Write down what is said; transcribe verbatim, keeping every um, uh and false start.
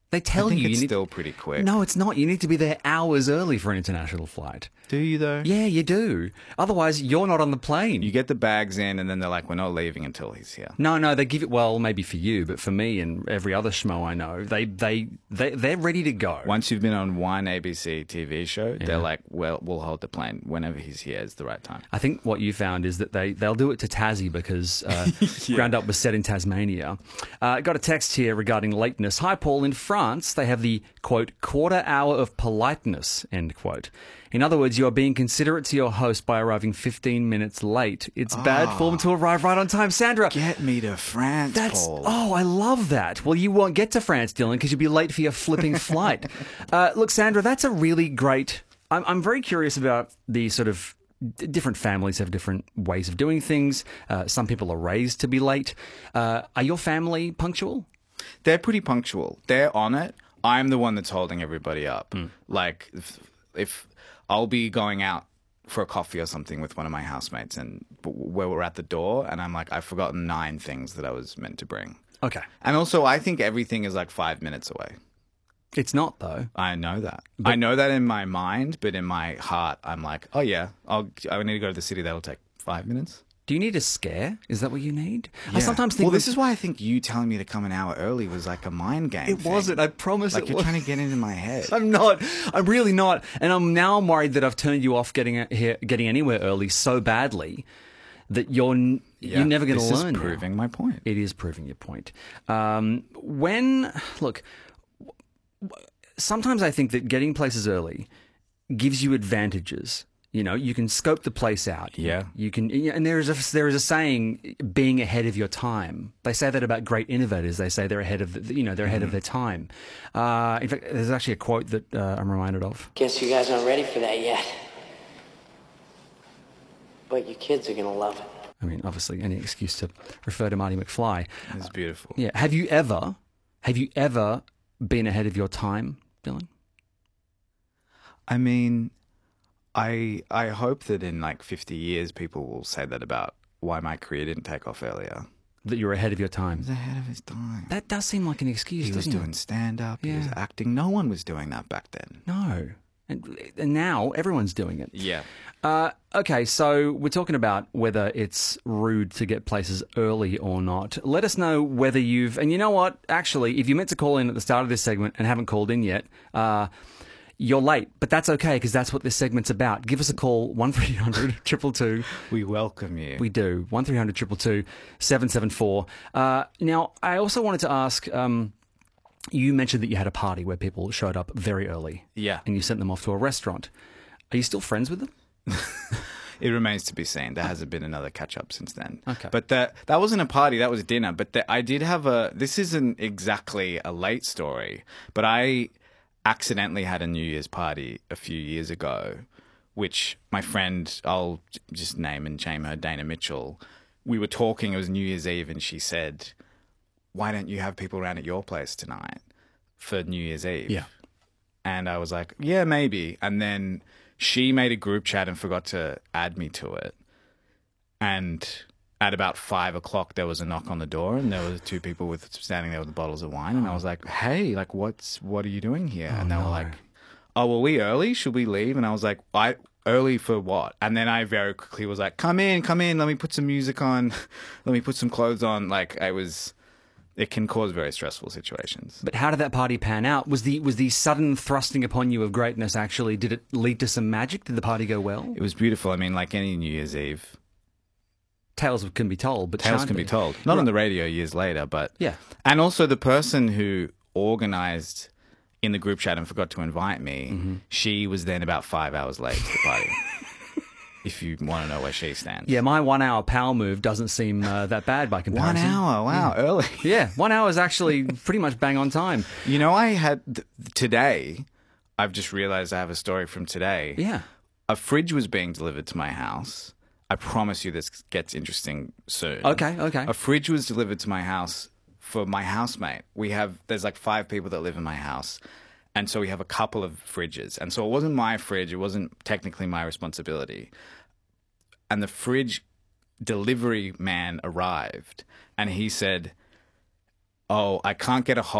They tell I think you. it's you need, still pretty quick. No, it's not. You need to be there hours early for an international flight. Do you, though? Yeah, you do. Otherwise, you're not on the plane. You get the bags in, and then they're like, we're not leaving until he's here. No, no, they give it, well, maybe for you, but for me and every other schmo I know, they, they, they, they're ready to go. Once you've been on one A B C T V show, yeah. they're like, well, we'll hold the plane. Whenever he's here is the right time. I think what you found is that they, they'll do it to Tassie because uh, yeah. Ground Up was set in Tasmania. Uh, got a text here regarding lateness. Hi, Paul. In France, they have the, quote, quarter hour of politeness, end quote. In other words, you are being considerate to your host by arriving fifteen minutes late. It's oh, bad form to arrive right on time. Sandra. Get me to France, that's, Paul. Oh, I love that. Well, you won't get to France, Dylan, because you'll be late for your flipping flight. Uh, look, Sandra, that's a really great... I'm, I'm very curious about the sort of... Different families have different ways of doing things. Uh, some people are raised to be late. Uh, are your family punctual? They're pretty punctual. They're on it. I'm the one that's holding everybody up. Mm. Like, if... if I'll be going out for a coffee or something with one of my housemates and where we're at the door and I'm like, I've forgotten nine things that I was meant to bring. Okay. And also I think everything is like five minutes away. It's not though. I know that. But I know that in my mind, but in my heart, I'm like, oh yeah, I'll, I need to go to the city. That'll take five minutes. Do you need a scare? Is that what you need? Yeah. I sometimes think... Well, this is why I think you telling me to come an hour early was like a mind game. It thing. wasn't. I promise like it you're was. trying to get into my head. I'm not. I'm really not. And I'm now I'm worried that I've turned you off getting here, getting anywhere early so badly that you're yeah, you're never going to learn. This is proving now. my point. It is proving your point. Um, when look, sometimes I think that getting places early gives you advantages. You know, you can scope the place out. Yeah. You can, and there is a there is a saying, being ahead of your time. They say that about great innovators. They say they're ahead of, the, you know, they're ahead mm. of their time. Uh, in fact, there's actually a quote that uh, I'm reminded of. Guess you guys aren't ready for that yet. But your kids are gonna love it. I mean, obviously, any excuse to refer to Marty McFly. It's beautiful. Yeah. Have you ever, have you ever been ahead of your time, Dylan? I mean. I I hope that in like fifty years people will say that about why my career didn't take off earlier. That you're ahead of your time. He was ahead of his time. That does seem like an excuse, He was doesn't doing it? stand-up, Yeah. he was acting. No one was doing that back then. No. And, and now everyone's doing it. Yeah. Uh, okay, so we're talking about whether it's rude to get places early or not. Let us know whether you've... And you know what? Actually, if you meant to call in at the start of this segment and haven't called in yet... Uh, You're late, but that's okay because that's what this segment's about. Give us a call, one three hundred, two two two. We welcome you. We do, one three hundred, two two two, seven seven four. Uh, now, I also wanted to ask, um, you mentioned that you had a party where people showed up very early. Yeah. And you sent them off to a restaurant. Are you still friends with them? It remains to be seen. There hasn't been another catch-up since then. Okay. But that, that wasn't a party, that was dinner. But the, I did have a... This isn't exactly a late story, but I... accidentally had a New Year's party a few years ago, which my friend, I'll just name and shame her, Dana Mitchell, we were talking, it was New Year's Eve, and she said, why don't you have people around at your place tonight for New Year's Eve? Yeah. And I was like, yeah, maybe. And then she made a group chat and forgot to add me to it. And... at about five o'clock, there was a knock on the door, and there were two people with standing there with bottles of wine. And I was like, "Hey, like, what's what are you doing here?" Oh, and they no. were like, "Oh, were we early? Should we leave?" And I was like, "I early for what?" And then I very quickly was like, "Come in, come in. Let me put some music on. Let me put some clothes on." Like, I was. It can cause very stressful situations. But how did that party pan out? Was the was the sudden thrusting upon you of greatness actually? Did it lead to some magic? Did the party go well? It was beautiful. I mean, like any New Year's Eve. Tales can be told, but Tales can't can be be. told. Not Right. on the radio years later, but... Yeah. And also the person who organised in the group chat and forgot to invite me, Mm-hmm. she was then about five hours late to the party. If you want to know where she stands. Yeah, my one-hour pal move doesn't seem uh, that bad by One comparison. hour, wow, early. Yeah, one hour is actually pretty much bang on time. You know, I had... Th- today, I've just realised I have a story from today. Yeah. A fridge was being delivered to my house. I promise you this gets interesting soon. Okay, okay. A fridge was delivered to my house for my housemate. We have, there's like five people that live in my house. And so we have a couple of fridges. And so it wasn't my fridge. It wasn't technically my responsibility. And the fridge delivery man arrived and he said, "Oh, I can't get a hold